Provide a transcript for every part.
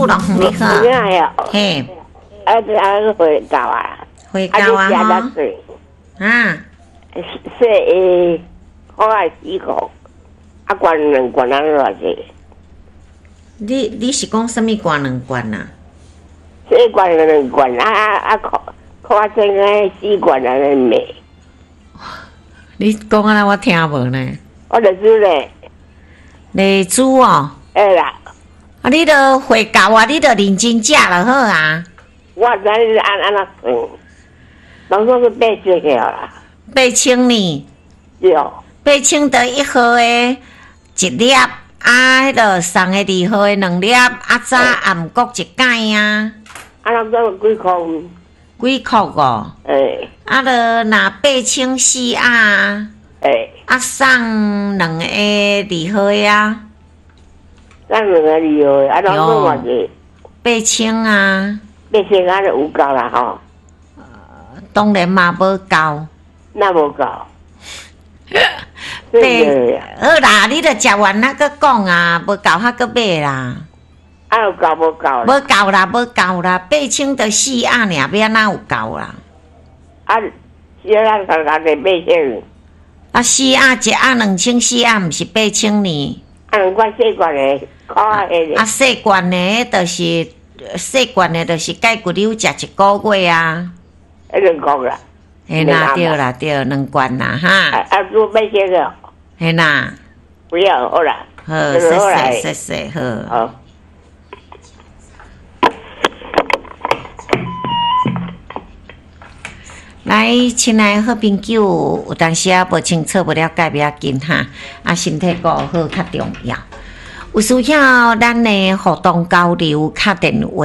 久了，你好。嘿， 回教啊， 回教啊哈。啊， 说我爱4个，关2关偌济？ 你是讲什么关2关啊？ 说关2关看真个4关没？ 你讲啊，我听无呢。 我就是咧， 例子哦。 啦。 啊，你都会教啊，你都认真食就好啊。 我知你按那算，当初是8000个啦。 8000呢？ 对。 8000得1号的1粒，迄个送的2号的2粒，早暗国一盖啊。 那都几块？ 几块哦？啊，就拿8000啊。送2个2号呀。 送2个2号，那都偌济 ？8000啊。 8000就有够啦吼。 当然嘛，无够。 那无够。 好啦，你著食完那个讲啊，无够还搁买啦。 有够无够？ 无够啦，无够啦，8000就4盒尔，要哪有够啦？ 4盒才8000。 4盒1盒2400，毋是8000呢？ 2罐细罐的， 细罐的，就是解骨瘤食1个月啊。 2罐啦。 嘿啦，对啦，对，2罐啦哈。 做8000个。 嘿啦。 不要，好啦。 好，谢谢，好。来，亲爱好朋友，有当时无清楚、无了解，不要紧哈。身体顾好较重要。有需要咱的互动交流，打电话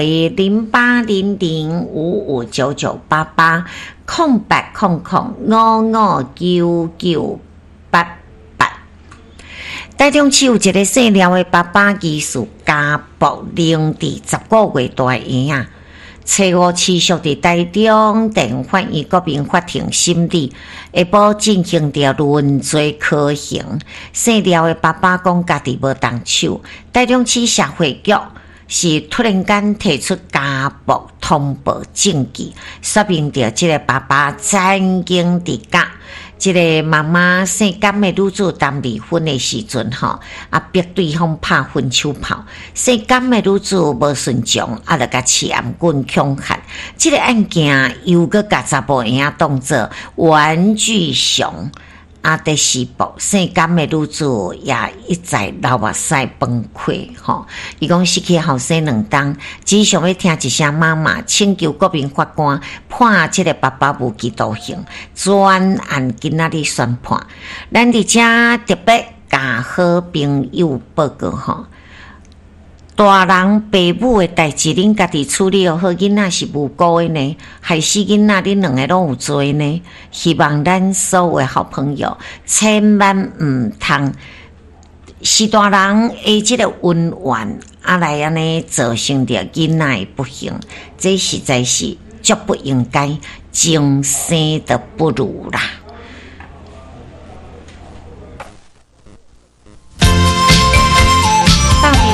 08005800559988。台中市有一个细料的爸爸，疑似家暴0至10个月大婴啊。初5持续伫台中地法院国民法庭审理，下晡进行着轮罪科刑。细料的爸爸讲家己无动手，台中市社会局是突然间提出家暴通报证据，说明着这个爸爸曾经伫甲这个妈妈性感的女子谈离婚的时阵逼对方拍分手炮，性感的女子无顺从，就甲持暗棍恐吓。这个案件又搁甲查甫婴当作玩具熊。在施暴，性感的女子也一再流目屎崩溃伊讲失去后生2冬，只想要听一声妈妈，请求国民法官判这个爸爸无期徒刑。专案今仔日宣判，咱伫遮特别甲好朋友报告大人爸母的代志，恁家己处理好，囡仔是无辜的呢，害死囡仔，恁2个拢有罪呢。希望咱所有的好朋友，千万唔通是大人的这个温婉来安尼造成着囡仔的不幸，这实在是绝不应该，终生的不如啦。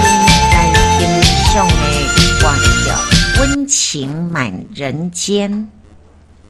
温情满人间。